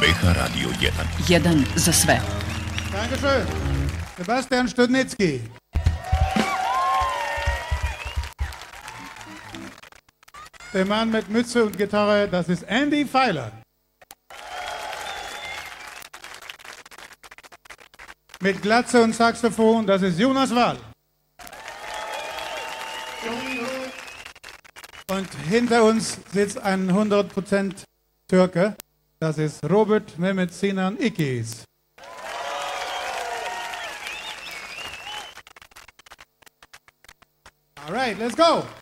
BH Radio 1. Jedan za sve. Dankeschön. Sebastian Studnicki. Der Mann mit Mütze und Gitarre, das ist Andy Feiler. Mit Glatze und Saxophon, das ist Jonas Wall. Und hinter uns sitzt ein 100% Türke, das ist Robert Mehmet Sinan Ikiz. All right, let's go.